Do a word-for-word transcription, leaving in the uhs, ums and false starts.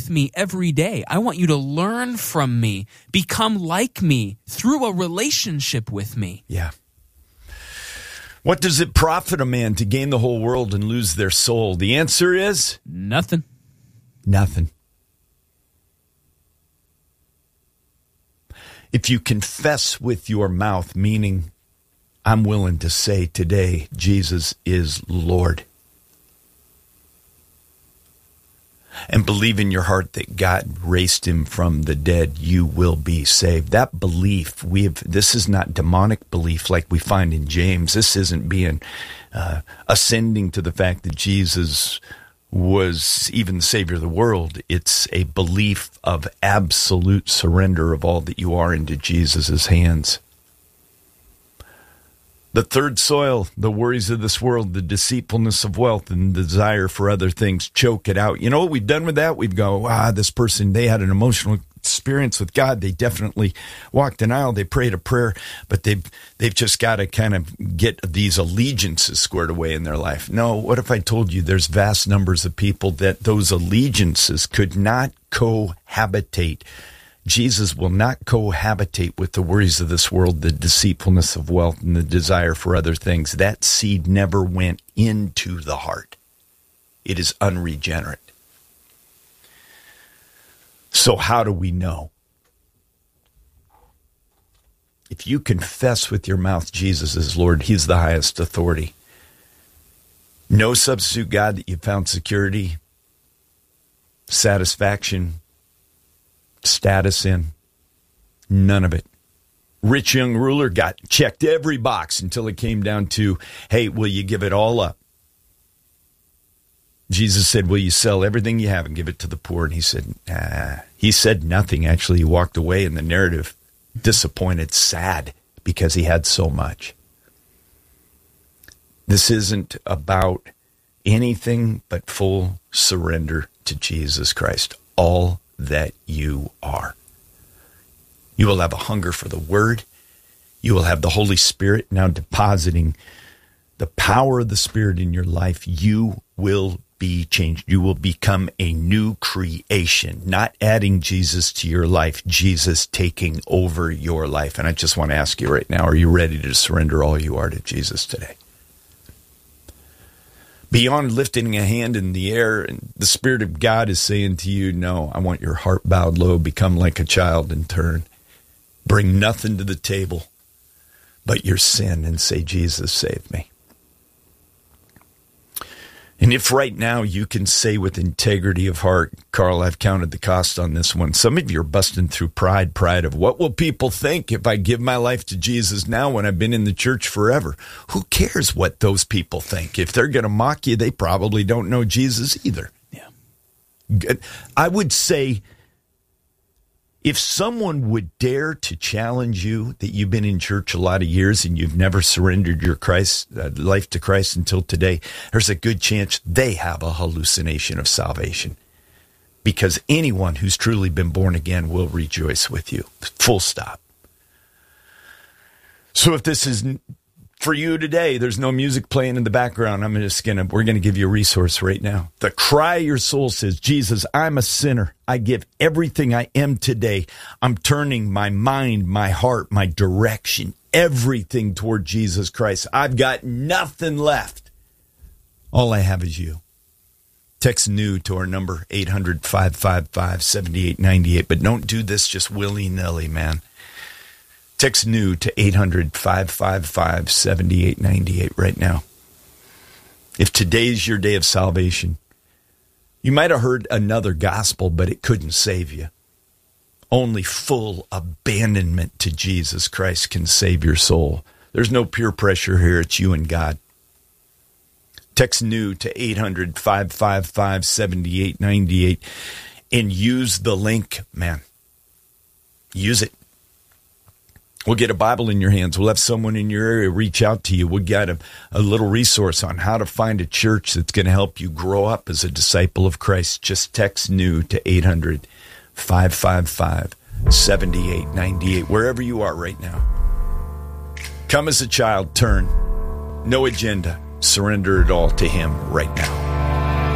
with me every day. I want you to learn from me, become like me through a relationship with me. Yeah. What does it profit a man to gain the whole world and lose their soul? The answer is nothing. Nothing. If you confess with your mouth, meaning I'm willing to say today, Jesus is Lord, and believe in your heart that God raised him from the dead, you will be saved. That belief, we have, this is not demonic belief like we find in James. This isn't being uh, ascending to the fact that Jesus was even the Savior of the world. It's a belief of absolute surrender of all that you are into Jesus' hands. The third soil, the worries of this world, the deceitfulness of wealth, and the desire for other things, choke it out. You know what we've done with that? We've go, ah, this person, they had an emotional experience with God. They definitely walked an aisle. They prayed a prayer, but they've, they've just got to kind of get these allegiances squared away in their life. No, what if I told you there's vast numbers of people that those allegiances could not cohabitate? Jesus will not cohabitate with the worries of this world, the deceitfulness of wealth, and the desire for other things. That seed never went into the heart. It is unregenerate. So how do we know? If you confess with your mouth Jesus is Lord, he's the highest authority. No substitute God that you found security, satisfaction, status in. None of it. Rich young ruler got checked every box until it came down to, hey, will you give it all up? Jesus said, will you sell everything you have and give it to the poor? And he said, ah. He said nothing. Actually, he walked away in the narrative, disappointed, sad, because he had so much. This isn't about anything but full surrender to Jesus Christ. All that you are. You will have a hunger for the Word. You will have the Holy Spirit now depositing the power of the Spirit in your life. You will be changed. You will become a new creation, not adding Jesus to your life, Jesus taking over your life. And I just want to ask you right now, are you ready to surrender all you are to Jesus today? Beyond lifting a hand in the air, and the Spirit of God is saying to you, no, I want your heart bowed low, become like a child and turn. Bring nothing to the table but your sin and say, Jesus, save me. And if right now you can say with integrity of heart, Carl, I've counted the cost on this one. Some of you are busting through pride, pride of what will people think if I give my life to Jesus now when I've been in the church forever? Who cares what those people think? If they're going to mock you, they probably don't know Jesus either. Yeah. I would say if someone would dare to challenge you that you've been in church a lot of years and you've never surrendered your Christ uh, life to Christ until today, there's a good chance they have a hallucination of salvation. Because anyone who's truly been born again will rejoice with you. Full stop. So if this is for you today, there's no music playing in the background. I'm just going to, we're going to give you a resource right now. The cry of your soul says, Jesus, I'm a sinner. I give everything I am today. I'm turning my mind, my heart, my direction, everything toward Jesus Christ. I've got nothing left. All I have is you. Text new to our number, eight hundred, five five five, seven eight nine eight. But don't do this just willy-nilly, man. Text new to eight hundred, five five five, seven eight nine eight right now. If today's your day of salvation, you might have heard another gospel, but it couldn't save you. Only full abandonment to Jesus Christ can save your soul. There's no peer pressure here. It's you and God. Text new to eight hundred, five five five, seven eight nine eight and use the link, man. Use it. We'll get a Bible in your hands. We'll have someone in your area reach out to you. We'll get a, a little resource on how to find a church that's going to help you grow up as a disciple of Christ. Just text new to eight hundred, five five five, seven eight nine eight, wherever you are right now. Come as a child, turn. No agenda. Surrender it all to Him right now.